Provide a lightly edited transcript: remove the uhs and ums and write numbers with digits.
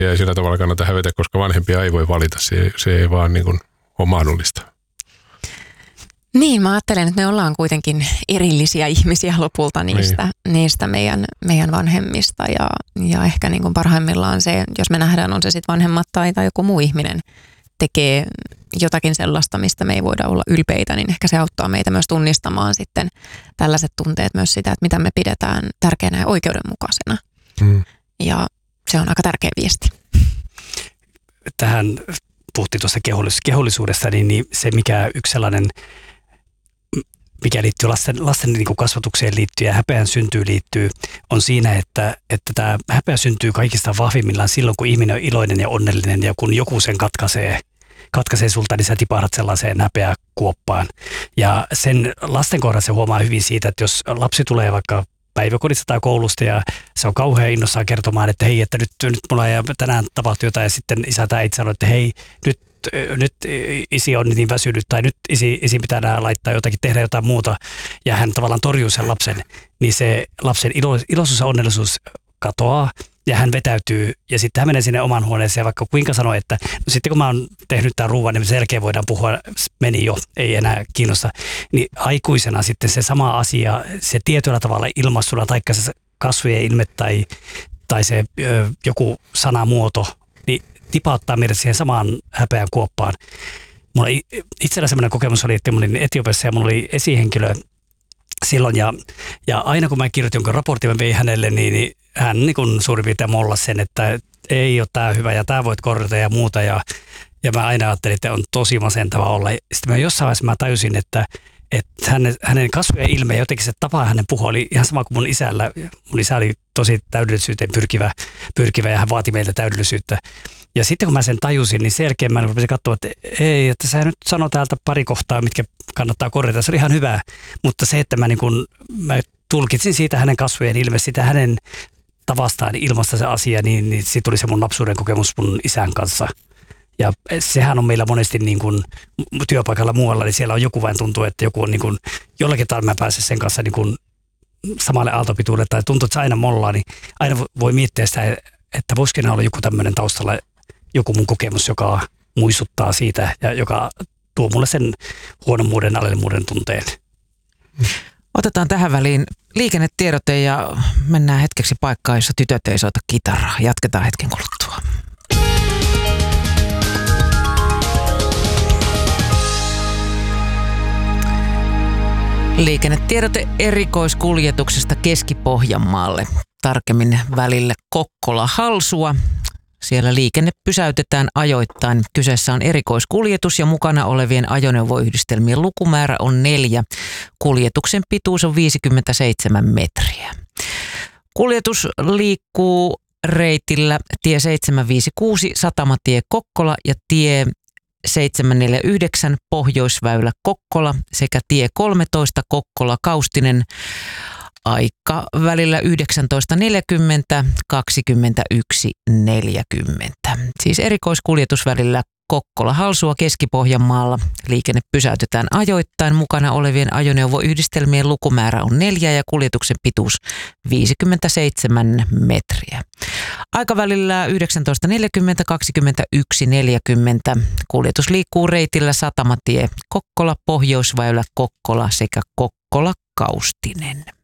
Ja ei sillä tavalla kannata hävetä, koska vanhempia ei voi valita. Se ei vaan niin kuin ole mahdollista. Niin, mä ajattelen, että me ollaan kuitenkin erillisiä ihmisiä lopulta niistä meidän vanhemmista. Ja ehkä niin kuin parhaimmillaan se, jos me nähdään, on se sitten vanhemmat tai joku muu ihminen tekee jotakin sellaista, mistä me ei voida olla ylpeitä, niin ehkä se auttaa meitä myös tunnistamaan sitten tällaiset tunteet myös sitä, että mitä me pidetään tärkeänä ja oikeudenmukaisena. Ja se on aika tärkeä viesti. Tähän puhuttiin tuossa kehollisuudesta, niin se mikä yksi sellainen, mikä liittyy lasten niin kuin kasvatukseen liittyy ja häpeän syntyyn liittyy, on siinä, että tämä häpeä syntyy kaikista vahvimmillaan silloin, kun ihminen on iloinen ja onnellinen ja kun joku sen katkaisee sulta, niin sä tipahdat sellaiseen häpeäkuoppaan. Ja sen lasten kohdalla se huomaa hyvin siitä, että jos lapsi tulee vaikka päiväkodista tai koulusta ja se on kauhean innossaan kertomaan, että hei, että nyt mulla ja tänään tapahtui jotain ja sitten isä tai äiti sanoo, että hei, nyt isi on niin väsynyt tai nyt isi pitää laittaa jotakin, tehdä jotain muuta ja hän tavallaan torjuu sen lapsen, niin se lapsen iloisuus ja onnellisuus katoaa ja hän vetäytyy ja sitten hän menee sinne oman huoneeseen vaikka kuinka sanoo, että no sitten kun mä oon tehnyt tämän ruuan, niin sen jälkeen voidaan puhua, meni jo, ei enää kiinnosta. Niin aikuisena sitten se sama asia, se tietyllä tavalla ilmaistuna taikka se kasvojen ilme tai se joku sanamuoto, niin tipauttaa meidät siihen samaan häpeän kuoppaan. Mulla itsellä sellainen kokemus oli, että mä olin Etiopiassa ja mulla oli esihenkilö silloin ja aina kun mä kirjoitin jonkun raportin, mä vein hänelle, niin hän niin kuin suurin piirtein mollasi sen, että ei ole tää hyvä ja tää voit korjata ja muuta ja mä aina ajattelin, että on tosi masentava olla. Sitten mä jossain vaiheessa mä tajusin, että hänen kasvojen ilme ja jotenkin se tapa hänen puhua oli ihan sama kuin mun isällä. Mun isä oli tosi täydellisyyteen pyrkivä ja hän vaati meiltä täydellisyyttä. Ja sitten kun mä sen tajusin, niin sen jälkeen mä rupesin katsoa, että ei, että sä nyt sano täältä pari kohtaa, mitkä kannattaa korjata. Se oli ihan hyvä, mutta se, että mä tulkitsin siitä hänen kasvojen ilme, sitä hänen tavastaan ilmaista se asia, niin siitä tuli se mun lapsuuden kokemus mun isän kanssa. Ja sehän on meillä monesti niin kuin työpaikalla muualla, niin siellä on joku vain tuntuu, että joku on niin kuin, jollakin tavalla mä pääsen sen kanssa niin kuin samalle aaltopituudelle tai tuntuu, että se aina mollaa, niin aina voi miettiä sitä, että voisikin olla joku tämmöinen taustalla, joku mun kokemus, joka muistuttaa siitä ja joka tuo mulle sen huonommuuden, alemmuuden tunteen. Otetaan tähän väliin liikennetiedote ja mennään hetkeksi paikkaan, jossa tytöt ei soita kitaraa. Jatketaan hetken kuluttua. Liikennetiedote erikoiskuljetuksesta Keski-Pohjanmaalle, tarkemmin välille Kokkola-Halsua. Siellä liikenne pysäytetään ajoittain. Kyseessä on erikoiskuljetus ja mukana olevien ajoneuvoyhdistelmien lukumäärä on 4. Kuljetuksen pituus on 57 metriä. Kuljetus liikkuu reitillä tie 756 Satamatie Kokkola ja tie 749 Pohjoisväylä Kokkola sekä tie 13 Kokkola Kaustinen. Aika välillä 19.40 21.40. Siis erikoiskuljetus välillä Kokkola-Halsua Keski-Pohjanmaalla. Liikenne pysäytetään ajoittain. Mukana olevien ajoneuvoyhdistelmien lukumäärä on 4 ja kuljetuksen pituus 57 metriä. Aikavälillä 19.40 21.40. Kuljetus liikkuu reitillä Satamatie Kokkola, Pohjoisväylä Kokkola sekä Kokkola Kaustinen.